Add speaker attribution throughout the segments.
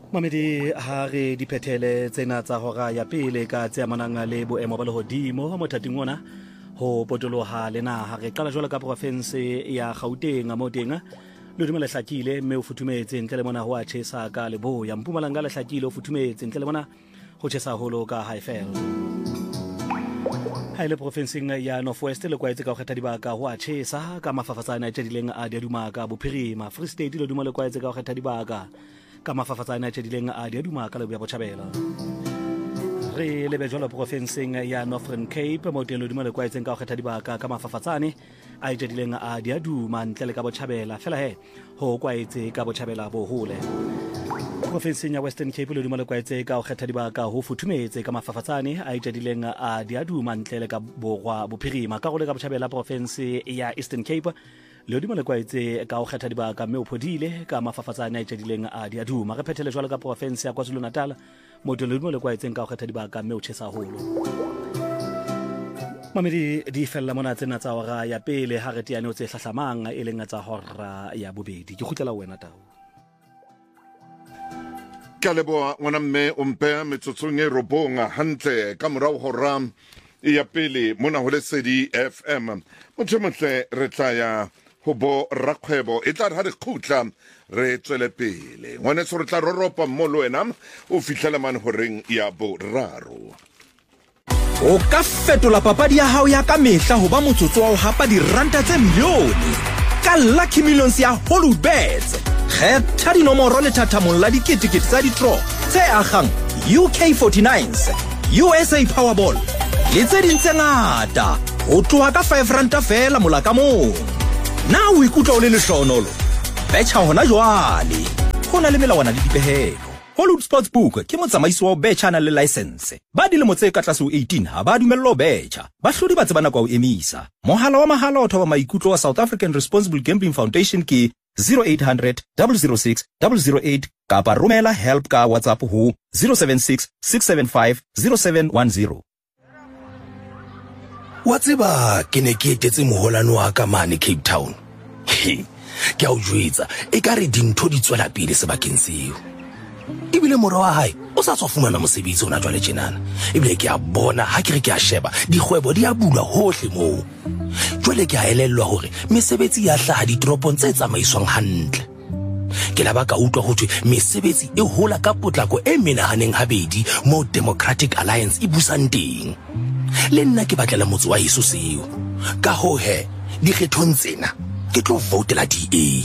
Speaker 1: Mamedi ha re diphethele tsena tsa hora ya pele ka tse amanang le boemo ba lehodimo mothating ona ho potoloha le naha re qala jwalo ka province ya Gauteng mo teng ledimo le hlakile mme o futhumetse ntle le mona ho a tjhesa ka Leboya Mpumalanga le hlakile o futhumetse ntle le mona ho tjhesa holo ka Highveld ha ile provinceng ya North West le kwaetse ka ho kgetha dibaka ho a tjhesa ka mafafatsana a tshedileng a diaduma ka Bophirima Free State le dumo le kwaetse ka ho kgetha dibaka ka mafafatsana a tshedileng a diaduma ka Leboya Botjhabela re lebe jwalo provinceng ya Northern Cape mo teng le dumo le kwaetseng ka ho kgetha dibaka ka mafafatsane a tshedileng a diaduma ntle le ka Botjhabela fela ho kwaetse ka Botjhabela bo hole provinceng ya Western Cape le dumo le kwaetse ka ho kgetha dibaka ho futhumetse ka mafafatsane a tshedileng a diaduma ntle le ka Borwa Bophirima ka go le ka Botjhabela province ya Eastern Cape le dimo le kwaetse ka ho kgetha dibaka mme o phodile ka mafafatsane a tshedileng a diaduma re phethele jwalo ka province ya KwaZulu-Natal mo teng le dimo le kwaetseng ka ho kgetha dibaka mme o tjhesa holo mamedi di fella mona tsena tsa hora ya pele ha re tiane o tse hlahlamang e leng tsa hora ya bobedi ke khutlela wena Tau
Speaker 2: ka leboa ngwana mme o mpea metsotsong e robonga hantle ka morao hora ya pele mona ho Lesedi FM motle re tlaya ho bo rakgwebo e tla re khutla re tswele pele ngwana se re tla roropa mmolo wena o fihlela mane horeng ya boraro
Speaker 3: o ka fetola papadi ya hao ya ka mehla ho ba motsotso wa ho hapa diranta tse milione ka Lucky Millions ya Hollywoodbets kgetha dinomoro le thathamong la diketekete tsa di-draw tse agang UK49s USA Powerball le tse ding tse ngata o tloha ka 5 ranta fela mola ka mong na o ikutlwa o le lehlohonolo betjha hona jwale ho na le melawana le dipehelo Hollywood Sportsbook ke motsamaisi wa betjha na le license ba dilemo tse ka tlase ho 18 ha ba dumellwa betjha bahlodi ba tsebana kwa o emisa mohala wa mahala o thoba maikutlo wa South African Responsible Gambling Foundation ke 0800 006 008 kapa romela help ka WhatsApp ho 076 675 0710
Speaker 4: wa tseba ke ne ke etetse moholano wa ka mane Cape Town ke a o jwetsa e ka re dintho di tswela pele sebakeng seo ebile mora wa hae o sa tswa fumana mosebetsi ona jwale tjenana ebile ke a bona ha ke re ke a sheba dikgwebo di a bulwa hohle moo jwale ke a elellwa hore mesebetsi ya hlaha ditoropong tse tsamaiswang hantle ke la ba ka utlwa ho thwe mesebetsi e hola ka potlako e menahaneng habedi mo Democratic Alliance e busang teng le nna ke batlela motse wa Yesu seo ka ho he dikgethong tsena ke tlo votela DA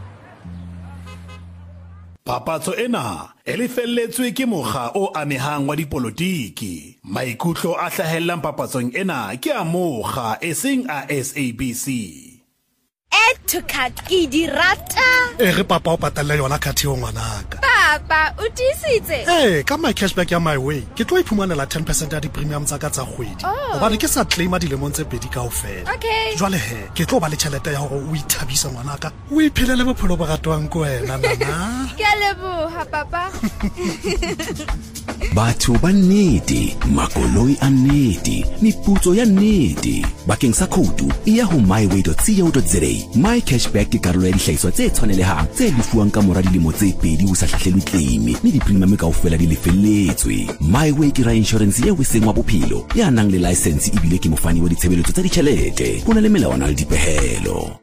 Speaker 5: Papatso ena e lefelletswe ke mokga o amehang wa dipolotiki maikutlo a hlahellang papatsong ena ke a mokga eseng a SABC
Speaker 6: Add to cart ke di rata
Speaker 7: re papa o patalla yona khathi o ngwanaka
Speaker 6: papa o tisitse
Speaker 7: ka my cashback ya my way ke tlo iphumanela 10% ya di premium tsa ka tsa kgwedi hobane ke sa claima dilemong tse pedi kaofela
Speaker 6: okay
Speaker 7: jwale ke tlo ba le tjhelete ya hore o ithabisa ngwanaka o iphelele bophelo bo ratwang ko wena nana
Speaker 6: ke a leboha papa
Speaker 8: batho ba nnete makoloi a nnete meputso ya nnete bakeng sa khoutu e ya ho myway.co.za my cashback ke karolo ya dihlahiswa tse tshwanelehang tse lefuwang ka mora dilemo tse pedi ho sa hlahlelwe claim le di-premium kaofela di lefelletswe myway ke ra insurance eo e seng wa bophelo ya nang le license ebile ke mofani wa ditshebeletso tsa ditjhelete ho na le melawana le dipehelo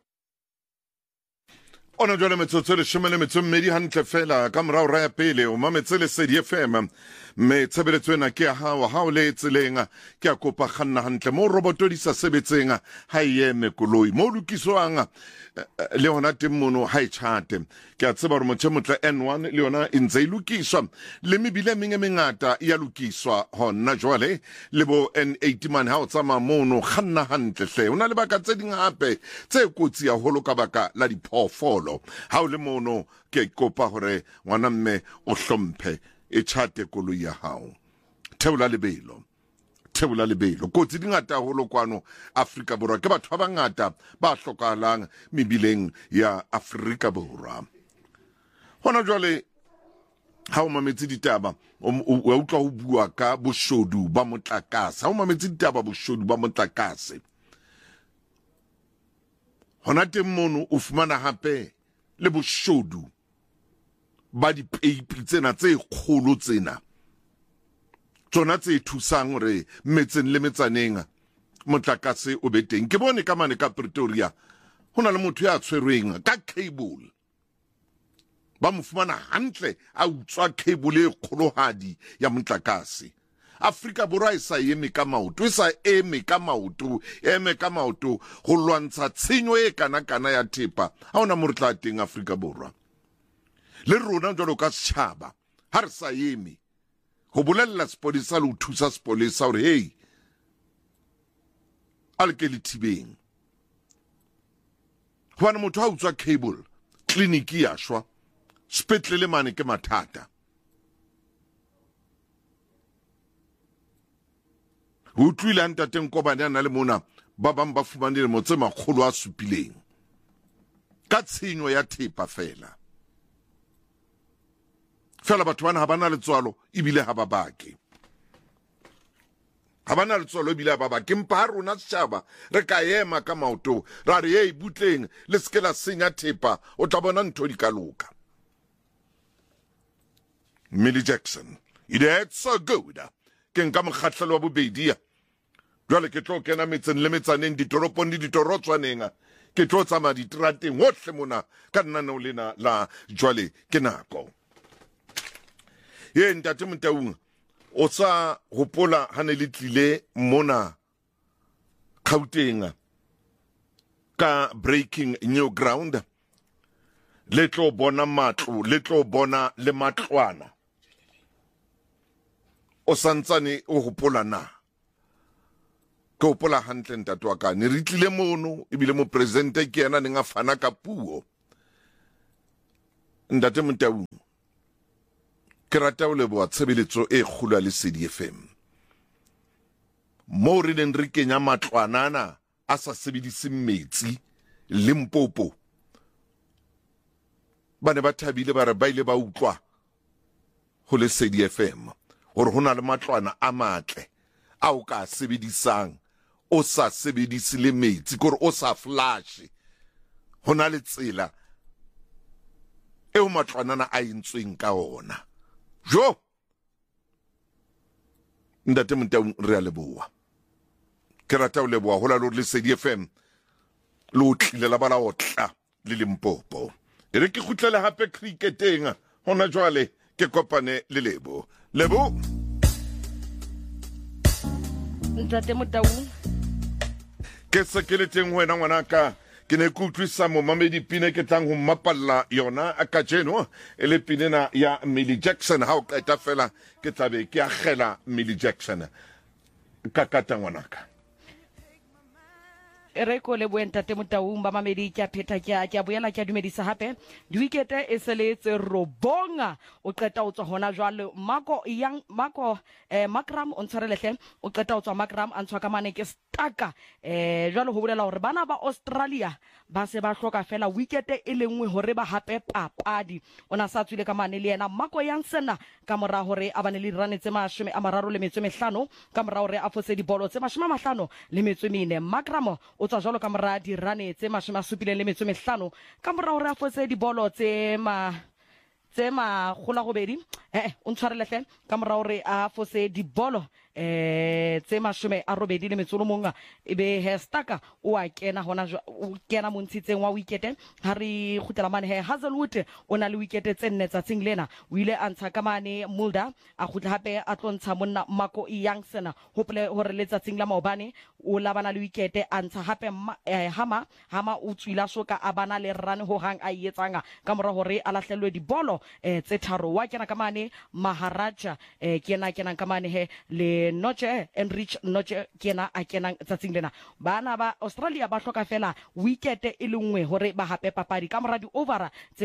Speaker 2: ona jwale metsotso le shumele metsomedi hantle fela ka morao ra ya pele o mametse Lesedi FM me tshebeletso ena ke ha o le tseleng ke a kopa kganna hantle mo roboto di sa sebetseng ha ye mekoloi mo lokiswang le hona temono ha e chate ke a tseba re motho N1 le yona intse ilukiswa le mebile minge mengata ya lukiswa hona jwale le bo N80 man ha o tsama mono kganna hantle hle ona le baka tse ding hape tse kotsi ya holo ka baka la diphoofolo ha o le mono ke kopa hore ngwana mme o hlomphe e chate koloi ya hao theola lebelo kotsi di ngata holo kwano Afrika Borwa ke batho ba bangata ba hlokahalang mebileng ya Afrika Borwa hona jwale ha o mametse ditaba o utlwa ho bua ka boshodu ba motlakase ha o mametse ditaba boshodu ba motlakase hona teng mono o fumana hape le boshodu ba dipeipi tsena tse kgolo tsena tsona tse thusang re metseng le metsaneng motlakase o be teng. Ke bone ka mane ka Pretoria ho na le motho ya tshwerweng ka cable, ba mo fumana hantle a utswa cable e kgolohadi ya motlakase. Afrika Borwa e sa eme ka maoto, eme ka maoto go lwantsha tshenyo e kana ya thepa. Ha ona mo re tla teng Afrika Borwa le rona jalo ka setšhaba ha re sa eme go bolella sepolesa le ho thusa sepolesa hore hey a le ke le thibeng. Hobane motho ha utswa cable, kliniki ya shwa, sepetlele mane ke mathata. Ho utlwile ntate Nkobane na le mona ba bang ba fumanile motse makgolo a supileng ka tshenyo ya thepa fela batho bana ha bana le tswalo ebile ha ba bake. Ha bana le tswalo ebile ha ba bake. Empa ha rona setjhaba re ka ema ka maoto ra re hey butleng le se la senya thepa o tla bona ntho di ka loka. Millie Jackson it's so good ke nka mokgahlelo wa bobedi jwale ke tlo kena metseng le metsaneng ditoropong le ditorotswaneng ke tlo tsamaya diterateng hohle mona ka nna lena la jwale ke nako ye ntate Motaung o sa hopola hane le tlile mona Gauteng ka breaking new ground le tlo bona matlo le tlo bona le matlwana o santsane o hopola na ke hopola hantle ntate wa ka ne re tlile mono ebile mo presidente ke yena nga fana ka puo ntate Motaung ke rata o leboa tshebeletso e kgolo le Lesedi FM mo re neng re kenya matlwanana a sa sebedise metsi Limpopo ba ne ba thabile ba re ba ile ba utlwa ho Lesedi FM gore hona le matlwana a matle a o ka sebedisang o sa sebedise le metsi gore o sa flash hona le tsela e o matlwanana a entsweng ka ona jo ndate Motaung re a leboa ke rata o leboa hola lo Lesedi FM lo tlile la bala otla le Limpopo e re ke khutlele hape cricketeng hona jwale ke kopane le lebo
Speaker 9: ntate Motaung
Speaker 2: ke sekeleteng wena ngwanaka ke ne ke utlwisa momamedi pine ke tlang ho mmapalla yona a kajeno ele pinena ya Millie Jackson ha o qeta fela ke tlabe ke agela Millie Jackson ka kata ngwanaka
Speaker 9: re ko le ntate Motaung ba mamedi ke a pheta ke a boela ke a dumedisa hape di weekend e seletse robonga o qeta o tswa hona jwale Makram on tshwarelehle o qeta o tswa Makram a ntshwa ka mane ke staka jwale ho bolela hore bana ba Australia ba se ba hloka fela weekend e lengwe hore ba hape papadi ona sa tswile ka mane le yena Mako Jansen ka mora hore a bane le ranetse 35 ka mora hore a fose di bolo tse 54 Makram o tswa jalo ka mora di rane tse 75 ka mora hore a fose di bolo tse gola go bedi o ntshwarelehle ka mora hore a fose di bolo tse 80 ebe Hestaka o a kena hona o kena mo ntshitseng wa wicket ha re khutela mane Hazelwood o na le wicket tse 4 tsatsing lena o ile a ntsha ka mane Mulder a khutla hape a tlontsha monna Mako Jansen hopele hore le tsatsing la maobane o labana le wicket a ntsha hape hama o tswila soka a bana le run ho hang a etsanga ka mora hore a lahlelwe di bolo tse tharo wa kena ka mane Maharaja kena ka mane le Noche Enrich Noche kena a kena tsatsing lena bana ba Australia ba hloka fela wicket e lengwe hore ba hape papadi ka mora di over tse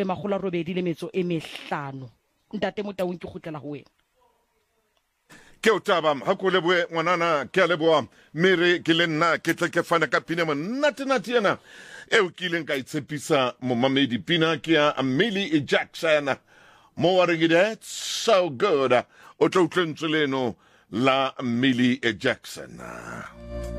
Speaker 9: 85 ntate Motaung ke khutlela ho wena
Speaker 2: ke o tabam ha ko leboe ngwanana ke a leboa mere ke le nna ke tle ke fana ka pina monate yena e o kileng ka itshepisa momamedi pina ke ya Millie Jackson mo wa re so good o tlo tlentseleno la Millie Jackson